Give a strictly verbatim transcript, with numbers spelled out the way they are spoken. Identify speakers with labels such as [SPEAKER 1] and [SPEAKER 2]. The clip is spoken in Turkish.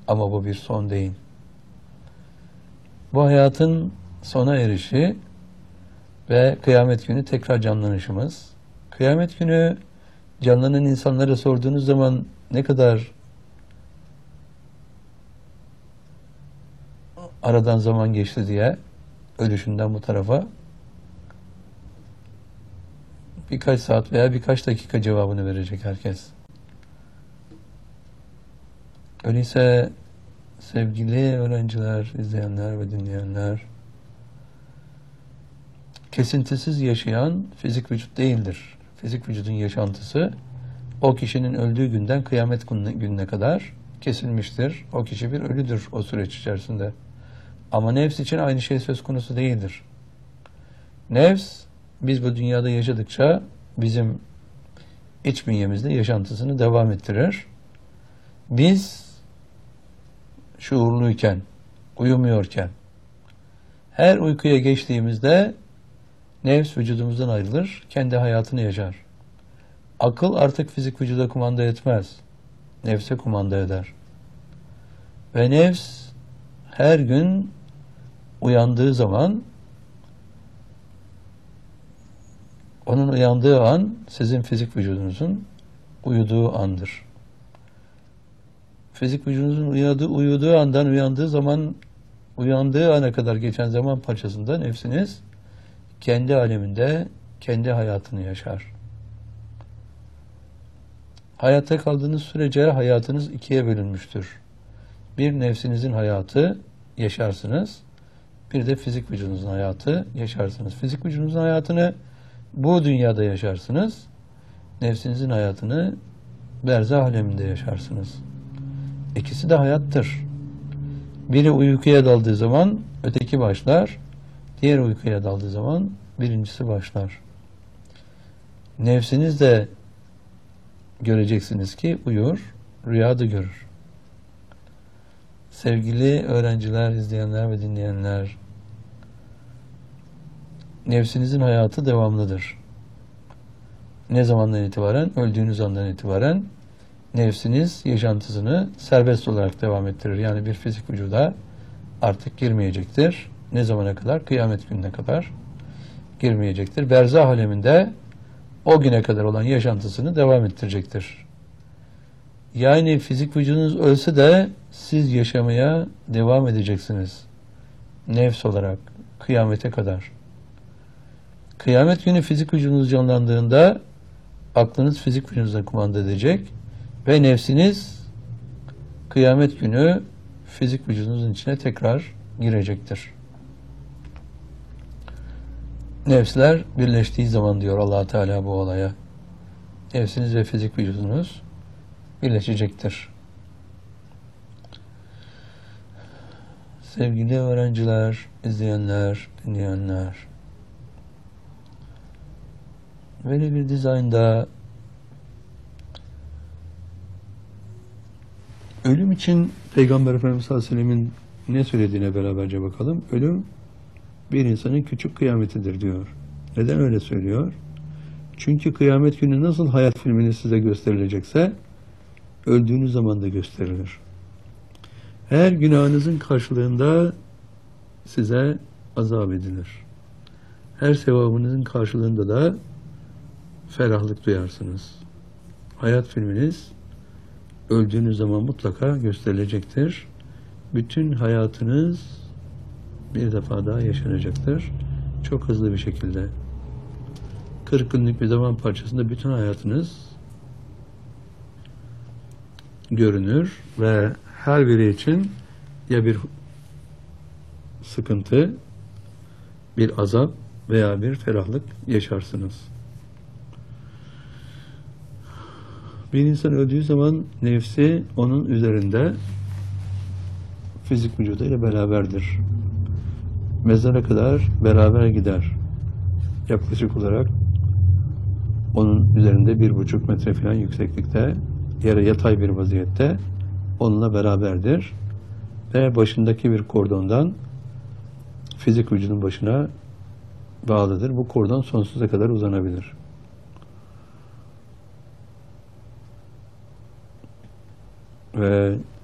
[SPEAKER 1] Ama bu bir son değil. Bu hayatın sona erişi ve kıyamet günü tekrar canlanışımız. Kıyamet günü canlanan insanlara sorduğunuz zaman ne kadar aradan zaman geçti diye, ölüşünden bu tarafa birkaç saat veya birkaç dakika cevabını verecek herkes. Öyleyse sevgili öğrenciler, izleyenler ve dinleyenler, kesintisiz yaşayan fizik vücut değildir. Fizik vücudun yaşantısı o kişinin öldüğü günden kıyamet gününe kadar kesilmiştir. O kişi bir ölüdür o süreç içerisinde. Ama nefs için aynı şey söz konusu değildir. Nefs, biz bu dünyada yaşadıkça bizim iç bünyemizde yaşantısını devam ettirir. Biz şuurluyken, uyumuyorken, her uykuya geçtiğimizde nefs vücudumuzdan ayrılır, kendi hayatını yaşar. Akıl artık fizik vücuda kumanda etmez, nefse kumanda eder. Ve nefs her gün uyandığı zaman, onun uyandığı an sizin fizik vücudunuzun uyuduğu andır. Fizik vücudunuzun uyuduğu, uyuduğu andan uyandığı zaman, uyandığı ana kadar geçen zaman parçasında nefsiniz kendi aleminde, kendi hayatını yaşar. Hayatta kaldığınız sürece hayatınız ikiye bölünmüştür. Bir, nefsinizin hayatı yaşarsınız. Bir de fizik vücudunuzun hayatı yaşarsınız. Fizik vücudunuzun hayatını bu dünyada yaşarsınız. Nefsinizin hayatını berzah aleminde yaşarsınız. İkisi de hayattır. Biri uykuya daldığı zaman öteki başlar. Diğer uykuya daldığı zaman birincisi başlar. Nefsiniz de göreceksiniz ki uyur, rüyada görür. Sevgili öğrenciler, izleyenler ve dinleyenler, nefsinizin hayatı devamlıdır. Ne zamandan itibaren? Öldüğünüz andan itibaren nefsiniz yaşantısını serbest olarak devam ettirir. Yani bir fizik vücuda artık girmeyecektir. Ne zamana kadar? Kıyamet gününe kadar girmeyecektir. Berzah aleminde o güne kadar olan yaşantısını devam ettirecektir. Yani fizik vücudunuz ölse de siz yaşamaya devam edeceksiniz. Nefs olarak kıyamete kadar. Kıyamet günü fizik vücudunuz canlandığında aklınız fizik vücudunuza kumanda edecek ve nefsiniz kıyamet günü fizik vücudunuzun içine tekrar girecektir. Nefsler birleştiği zaman diyor Allah Teala bu olaya. Nefsiniz ve fizik vücudunuz birleşecektir. Sevgili öğrenciler, izleyenler, dinleyenler, böyle bir dizaynda ölüm için Peygamber Efendimiz sallallahu aleyhi ve sellemin ne söylediğine beraberce bakalım. Ölüm bir insanın küçük kıyametidir diyor. Neden öyle söylüyor? Çünkü kıyamet günü nasıl hayat filmini size gösterilecekse öldüğünüz zaman da gösterilir. Her günahınızın karşılığında size azap edilir. Her sevabınızın karşılığında da ferahlık duyarsınız. Hayat filminiz öldüğünüz zaman mutlaka gösterilecektir. Bütün hayatınız bir defa daha yaşanacaktır. Çok hızlı bir şekilde. kırk günlük bir zaman parçasında bütün hayatınız görünür ve her biri için ya bir sıkıntı, bir azap veya bir ferahlık yaşarsınız. Bir insan öldüğü zaman nefsi onun üzerinde fizik vücuduyla beraberdir. Mezara kadar beraber gider. Yaklaşık olarak onun üzerinde bir buçuk metre falan yükseklikte, yere yatay bir vaziyette onunla beraberdir. Ve başındaki bir kordondan fizik vücudun başına bağlıdır. Bu kordon sonsuza kadar uzanabilir. Ve